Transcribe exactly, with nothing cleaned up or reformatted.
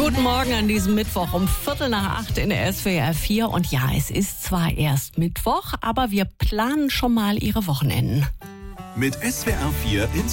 Guten Morgen an diesem Mittwoch um Viertel nach acht in der S W R vier. Und ja, es ist zwar erst Mittwoch, aber wir planen schon mal Ihre Wochenenden. Mit S W R vier ins